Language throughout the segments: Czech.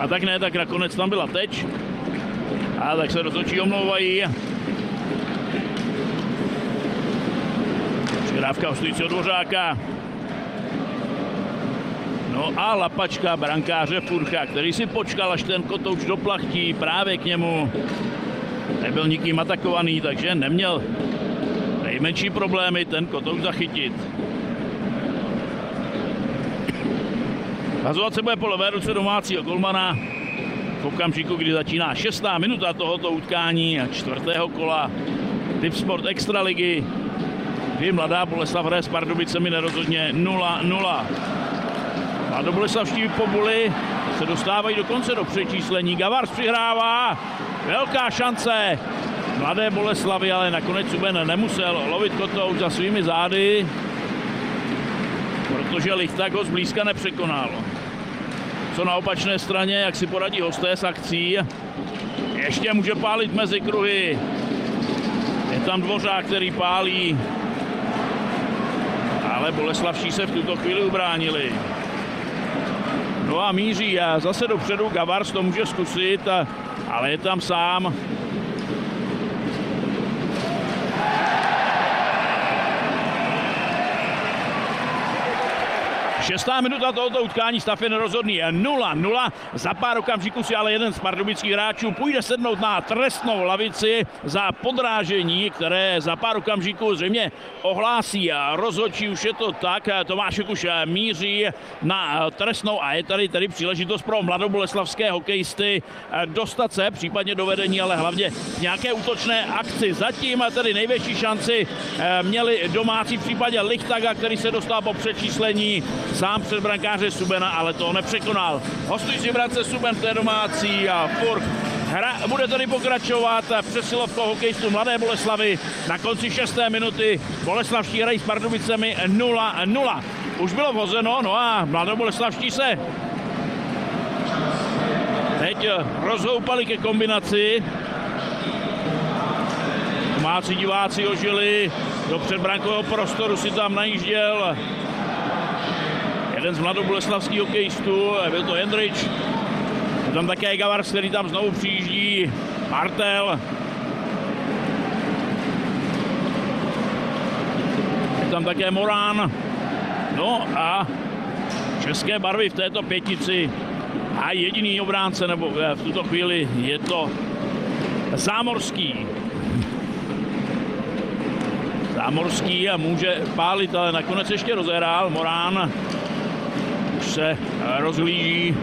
A tak ne, tak nakonec tam byla teč. A tak se rozhodčí omlouvají. Přihrávka hostujícího Dvořáka. No a lapačka brankáře Furcha, který si počkal, až ten kotouč doplachtí právě k němu. Nebyl nikým atakovaný, takže neměl nejmenší problémy ten kotouč zachytit. Hazovat se bude po levé ruce domácího golmana v okamžiku, kdy začíná 6. minuta tohoto utkání a 4. kola Tipsport Extraligy, kdy Mladá Boleslav hraje s Pardubicemi nerozhodně 0-0. Mladoboleslavští Pobuli se dostávají dokonce do přečíslení. Gavars přihrává, velká šance Mladé Boleslavy, ale nakonec Suben nemusel lovit kotouč za svými zády, protože Lichták ho zblízka nepřekonal. Co na opačné straně, jak si poradí hosté s akcí, ještě může pálit mezi kruhy. Je tam Dvořák, který pálí, ale Boleslavští se v tuto chvíli ubránili. No a míří a zase dopředu, Gavars to může zkusit, ale je tam sám. Šestá minuta tohoto utkání, stav je nerozhodný 0-0. Za pár okamžiků si ale jeden z pardubických hráčů půjde sednout na trestnou lavici za podrážení, které za pár okamžiků zřejmě ohlásí a rozhodčí. Už je to tak, Tomášek už míří na trestnou a je tady příležitost pro mladoboleslavské hokejisty dostat se případně do vedení, ale hlavně v nějaké útočné akci. Zatím tedy největší šanci měli domácí v případě Lichtaga, který se dostal po přečíslení sám před brankáře Subena, ale to nepřekonal. Hostující brance Suben, to je domácí a Furch. Hra bude tady pokračovat přesilovkou hokejistů Mladé Boleslavy. Na konci 6. minuty Boleslavští hrají s Pardubicemi 0-0. Už bylo vhozeno, no a mladoboleslavští se teď rozhoupali ke kombinaci. Domácí diváci ožili, do předbrankového prostoru si tam najížděl jeden z mladoboleslavských hokejistů, byl to Jendrič. Je tam také Gavars, který tam znovu přijíždí, Martel. Je tam také Morán. No a české barvy v této pětici. A jediný obránce, nebo v tuto chvíli je to Zámorský. Zámorský a může pálit, ale nakonec ještě rozehrál. Morán už se rozhlíží.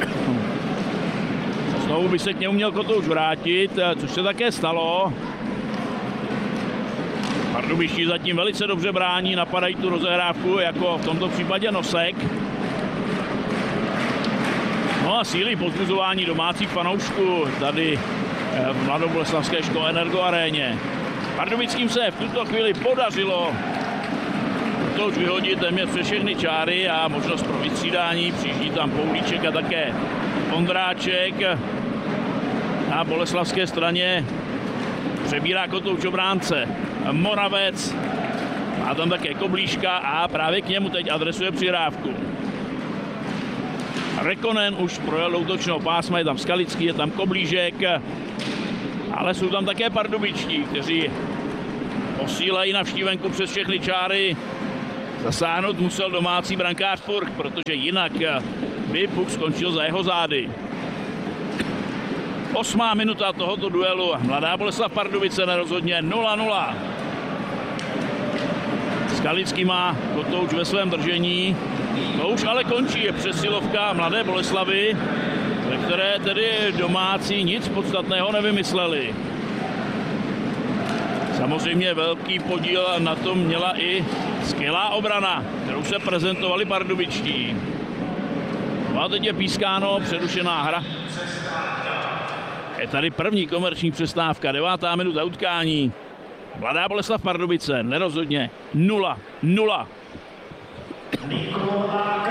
Znovu by se k němu měl kotouč vrátit, což se také stalo. Pardubiští zatím velice dobře brání, napadají tu rozehrávku, jako v tomto případě Nosek. No a sílí pozbuzování domácích fanoušků tady v mladoboleslavské škole Energo Aréně. Pardubickým se v tuto chvíli podařilo to už vyhodit téměř přes všechny čáry a možnost pro vystřídání. Přijíždí tam Poulíček a také Ondráček. Na boleslavské straně přebírá kotouč obránce Moravec. Má tam také Koblíška a právě k němu teď adresuje přihrávku. Rekonen už projel do útočného pásma, je tam Skalický, je tam Koblížek. Ale jsou tam také pardubičtí, kteří posílají navštívenku přes všechny čáry. Zasáhnout musel domácí brankář Furch, protože jinak by puk skončil za jeho zády. 8. minuta tohoto duelu. Mladá Boleslav Pardubice nerozhodně 0-0. Skalický má kotouč ve svém držení. To už ale končí, je přesilovka Mladé Boleslavy, ve které tedy domácí nic podstatného nevymysleli. Samozřejmě velký podíl na tom měla i skvělá obrana, kterou se prezentovali pardubičtí. No a teď je pískáno, přerušená hra. Je tady první komerční přestávka, 9. minuta utkání. Mladá Boleslav Pardubice nerozhodně 0-0.